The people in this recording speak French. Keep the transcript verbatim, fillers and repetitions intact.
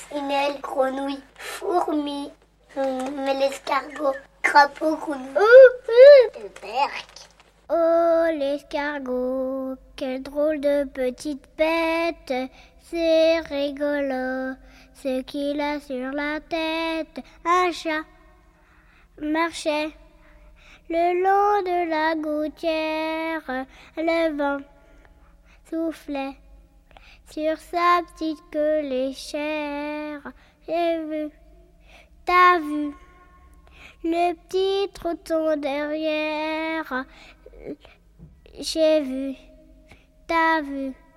une aile, grenouille, fourmi, mais l'escargot, crapaud, grenouille, le berk. Oh, l'escargot, quelle drôle de petite bête, c'est rigolo, ce qu'il a sur la tête. Un chat marchait le long de la gouttière, le vent soufflait sur sa petite queue léchère. J'ai vu, t'as vu, le petit trouton derrière. J'ai vu, t'as vu,